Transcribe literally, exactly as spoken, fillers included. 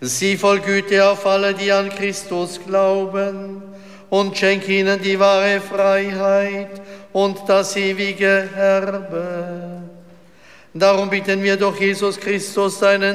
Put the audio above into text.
Sieh voll Güte auf alle, die an Christus glauben, und schenk ihnen die wahre Freiheit und das ewige Erbe. Darum bitten wir durch Jesus Christus, deinen